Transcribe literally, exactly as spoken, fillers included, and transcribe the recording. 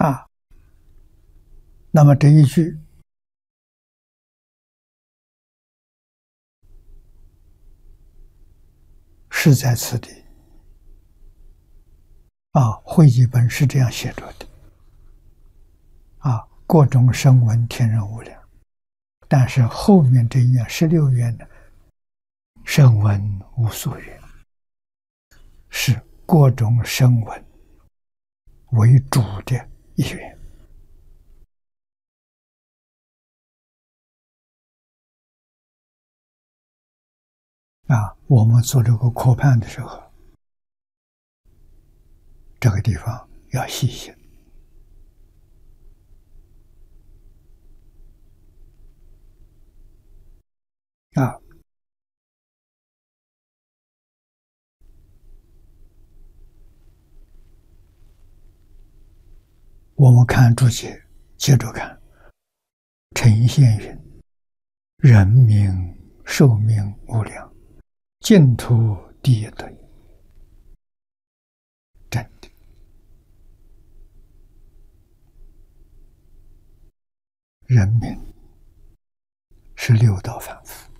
啊。那么这一句是在此地啊，会集本是这样写着的啊，各种声闻天人无量。但是后面这一愿十六愿呢，声闻无所愿，是各种声闻为主的一愿啊。我们做这个科判的时候，这个地方要细心啊。我们看注解，接着看。呈现云：人命寿命无量，净土第一德。真的，人命是六道凡夫，